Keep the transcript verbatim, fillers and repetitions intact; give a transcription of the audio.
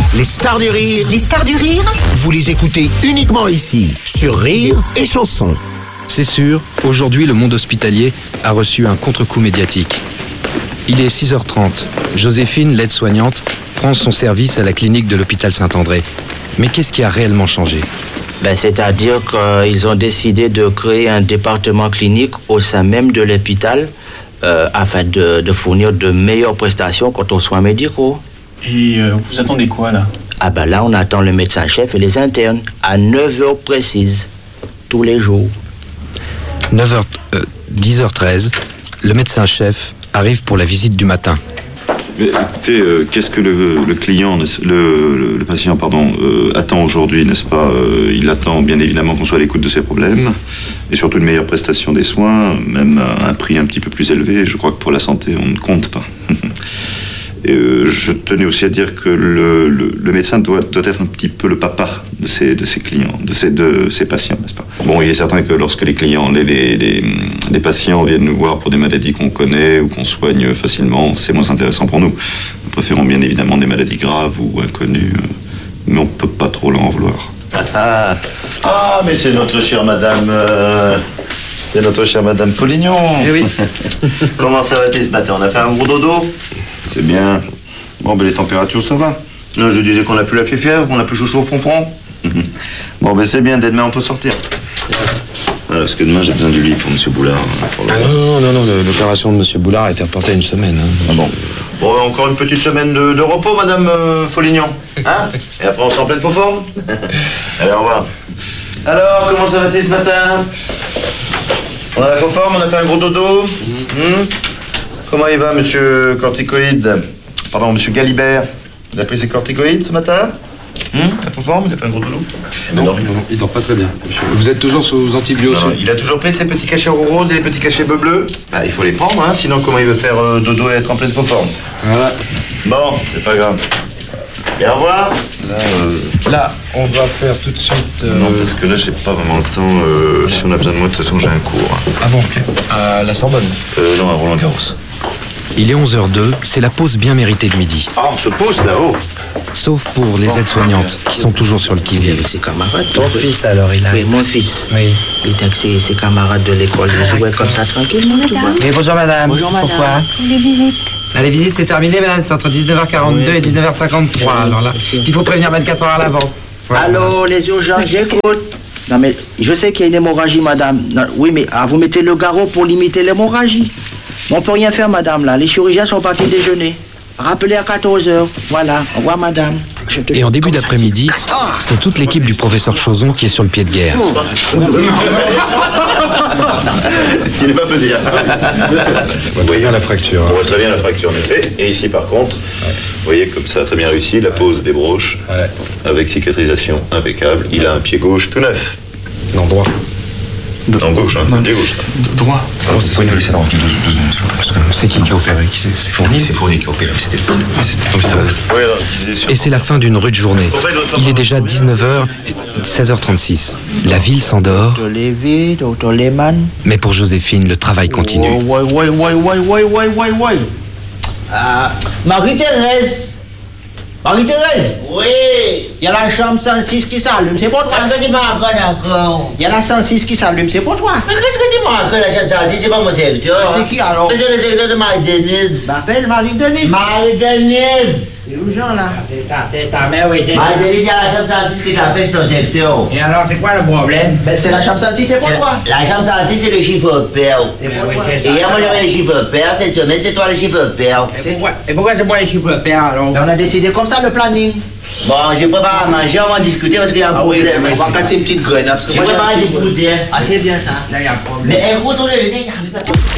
Les stars du rire. Les stars du rire. Vous les écoutez uniquement ici, sur Rire et Chanson. C'est sûr, aujourd'hui le monde hospitalier a reçu un contre-coup médiatique. Il est six heures trente. Joséphine, l'aide-soignante, prend son service à la clinique de l'hôpital Saint-André. Mais qu'est-ce qui a réellement changé ? Ben, c'est-à-dire qu'ils ont décidé de créer un département clinique au sein même de l'hôpital euh, afin de, de fournir de meilleures prestations quant aux soins médicaux. Et euh, vous attendez quoi là ? Ah ben là, on attend le médecin-chef et les internes à neuf heures précises, tous les jours. neuf heures, euh, dix heures treize, le médecin-chef arrive pour la visite du matin. Mais écoutez, euh, qu'est-ce que le, le client, le, le, le patient, pardon, euh, attend aujourd'hui, n'est-ce pas ? euh, Il attend bien évidemment qu'on soit à l'écoute de ses problèmes et surtout une meilleure prestation des soins, même à un prix un petit peu plus élevé. Je crois que pour la santé, on ne compte pas. Et euh, je tenais aussi à dire que le, le, le médecin doit, doit être un petit peu le papa de ses, de ses clients, de ses, de ses patients, n'est-ce pas ? Bon, il est certain que lorsque les clients, les, les, les, les patients viennent nous voir pour des maladies qu'on connaît ou qu'on soigne facilement, c'est moins intéressant pour nous. Nous préférons bien évidemment des maladies graves ou inconnues, mais on ne peut pas trop leur en vouloir. Ah, ah mais c'est notre chère madame... Euh... C'est notre chère madame Polignon. Eh oui. Comment ça va-t-il ce matin ? On a fait un gros dodo ? C'est bien. Bon, ben les températures, ça va. Non, je disais qu'on n'a plus la fièvre, qu'on n'a plus chaud au fond-fond. Bon, ben c'est bien, dès demain, on peut sortir. Voilà, parce que demain, j'ai besoin du lit pour M. Boulard. Pour le... Ah non, non, non, non, l'opération de M. Boulard a été reportée à une semaine. Hein. Ah bon. Bon, encore une petite semaine de, de repos, madame euh, Folignon. Hein ? Et après, on sera en pleine faux forme. Allez, au revoir. Alors, comment ça va-t-il ce matin ? On a la faux forme, on a fait un gros dodo. Mmh. Mmh. Comment il va, monsieur Corticoïde ? Pardon, monsieur Galibert. Il a pris ses corticoïdes ce matin ? Mmh. La faux forme, il a fait un gros dodo. Non, non, non, il dort pas très bien. Vous êtes toujours sous antibiotiques ? Non, non, il a toujours pris ses petits cachets roses et les petits cachets bleu-bleu. Bah, il faut les prendre, hein, sinon comment il veut faire euh, dodo et être en pleine faux forme ? Voilà. Bon, c'est pas grave. Et au revoir. Là, euh... Là, on va faire tout de suite... Euh... Non, parce que là, j'ai pas vraiment le temps. Euh, si on a besoin de moi, de toute façon, j'ai un cours. Hein. Ah bon, ok. À la Sorbonne ? Euh, non, à Roland-Garros. Il est onze heures deux, c'est la pause bien méritée de midi. Ah, on se pose là-haut. Sauf pour les aides-soignantes, qui sont toujours sur le qui-vive. Avec ses camarades. Ton fils, alors, il a... Oui, mon fils. Oui. Il était avec ses, ses camarades de l'école. Il jouait comme ça tranquillement, tu vois. Oui, bonjour madame. Bonjour madame. Pourquoi ? Les visites. Ah, les visites, c'est terminé, madame. C'est entre dix-neuf heures quarante-deux Oui, et dix-neuf heures cinquante-trois. Oui, Alors là, c'est sûr. il faut prévenir vingt-quatre heures à l'avance. Voilà. Allô, les urgences, j'écoute. Non, mais je sais qu'il y a une hémorragie, madame. Non, oui, mais ah, vous mettez le garrot pour limiter l'hémorragie. Mais on peut rien faire, madame, là. Les chirurgiens sont partis déjeuner. Rappelez à quatorze heures. Voilà. Au revoir, madame. Et en début d'après-midi, c'est toute l'équipe du professeur Chauson qui est sur le pied de guerre. Ce qui n'est pas peu dire. On voit bien la fracture. On voit très bien la fracture, en effet. Et ici, par contre, ouais. Vous voyez comme ça a très bien réussi, la pose des broches, ouais. Avec cicatrisation impeccable. Il a un pied gauche tout neuf. Non, droit. De... Non, gauche, hein, c'est le pied gauche, ça. De droit. Alors, vous pouvez nous laisser tranquille deux secondes, parce que c'est qui qui a opéré? C'est Fournier. C'est Fournier qui a opéré, c'était le premier. Et c'est la fin d'une rude journée. Il est déjà dix-neuf heures, seize heures trente-six. La ville s'endort. Docteur Lévy, docteur Lehmann. Mais pour Joséphine, le travail continue. Ouais, ouais, ouais, ouais, ouais, ouais, ouais, ouais. Ah, Marie-Thérèse. Marie-Thérèse. Oui. Il y a la chambre cent six qui s'allume, c'est pour toi. Qu'est-ce que tu m'as encore d'accord? Il y a la cent six qui s'allume, c'est pour toi. Mais qu'est-ce que tu m'as encore la chambre cent six? C'est pas mon secteur. C'est qui alors? C'est le secteur de Marie-Denise. M'appelle Marie-Denise. Marie-Denise. C'est urgent là. C'est ça, c'est ça, mais oui, c'est ça. Marie-Denise, il y a la chambre cent six qui t'appelle son secteur. Et alors, c'est quoi le problème? Ben c'est la chambre cent six, c'est pour toi. La chambre cent six, c'est le chiffre pair. C'est pour toi. Et hier, moi j'avais le chiffre pair. Cette semaine, c'est toi le chiffre pair. Et pourquoi, et pourquoi c'est moi les chiffres pairs alors? Ben, on a décidé comme ça le planning. Bon, j'ai préparé à manger, on va discuter parce qu'il y a un Ah oui, problème. on va casser une petite graine. Parce que J'ai moi, préparé des bouteilles. Ah c'est bien ça. Mais écoute, on est les